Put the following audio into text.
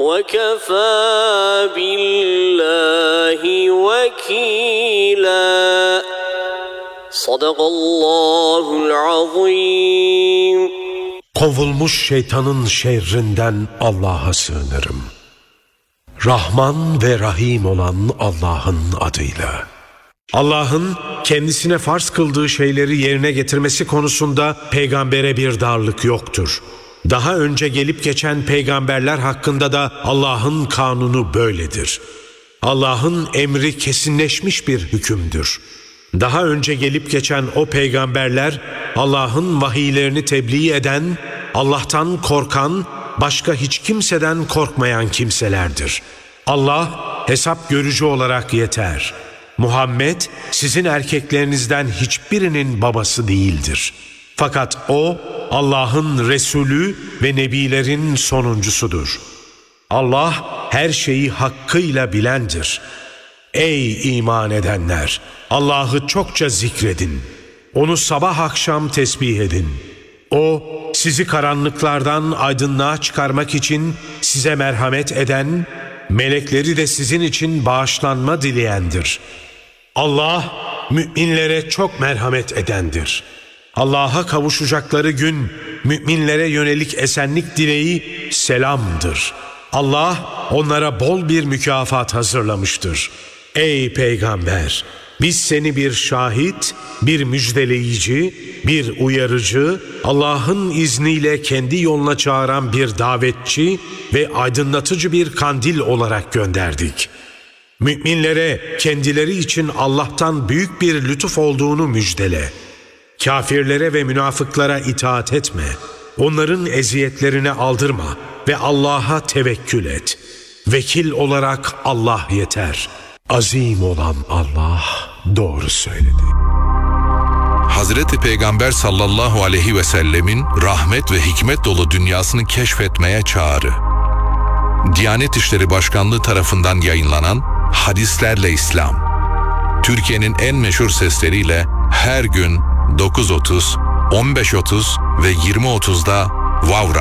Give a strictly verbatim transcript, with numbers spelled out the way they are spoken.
وَكَفَى بِاللّٰهِ وَكِيلًا. Sadakallahul azim. Kovulmuş şeytanın şerrinden Allah'a sığınırım. Rahman ve Rahim olan Allah'ın adıyla. Allah'ın kendisine farz kıldığı şeyleri yerine getirmesi konusunda peygambere bir darlık yoktur. Daha önce gelip geçen peygamberler hakkında da Allah'ın kanunu böyledir. Allah'ın emri kesinleşmiş bir hükümdür. Daha önce gelip geçen o peygamberler Allah'ın vahiylerini tebliğ eden, Allah'tan korkan, başka hiç kimseden korkmayan kimselerdir. Allah hesap görücü olarak yeter. Muhammed sizin erkeklerinizden hiçbirinin babası değildir. Fakat o Allah'ın Resulü ve Nebilerin sonuncusudur. Allah her şeyi hakkıyla bilendir. Ey iman edenler! Allah'ı çokça zikredin. Onu sabah akşam tesbih edin. O sizi karanlıklardan aydınlığa çıkarmak için size merhamet eden, melekleri de sizin için bağışlanma dileyendir. Allah müminlere çok merhamet edendir. Allah'a kavuşacakları gün müminlere yönelik esenlik dileği selamdır. Allah onlara bol bir mükafat hazırlamıştır. Ey Peygamber! Biz seni bir şahit, bir müjdeleyici, bir uyarıcı, Allah'ın izniyle kendi yoluna çağıran bir davetçi ve aydınlatıcı bir kandil olarak gönderdik. Müminlere kendileri için Allah'tan büyük bir lütuf olduğunu müjdele. Kafirlere ve münafıklara itaat etme. Onların eziyetlerine aldırma ve Allah'a tevekkül et. Vekil olarak Allah yeter. Azim olan Allah doğru söyledi. Hazreti Peygamber sallallahu aleyhi ve sellemin rahmet ve hikmet dolu dünyasını keşfetmeye çağrı. Diyanet İşleri Başkanlığı tarafından yayınlanan Hadislerle İslam. Türkiye'nin en meşhur sesleriyle her gün dokuz otuz, on beş otuz ve yirmi otuzda Vav